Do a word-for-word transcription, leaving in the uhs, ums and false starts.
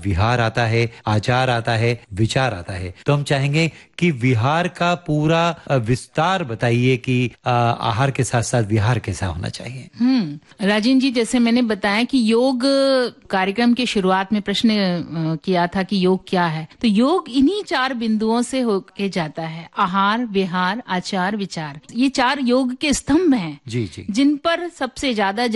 विहार आता है, आचार आता है, विचार आता है। तो हम चाहेंगे कि विहार का पूरा विस्तार बताइए कि आहार के साथ साथ विहार कैसा होना चाहिए। हम्म राजेंद्र जी, जैसे मैंने बताया कि योग कार्यक्रम के शुरुआत में प्रश्न किया था कि योग क्या है, तो योग इन्हीं चार बिंदुओं से होके जाता है। आहार, विहार, आचार, विचार, ये चार योग के स्तंभ हैं, जी जी, जिन पर सबसे ज्यादा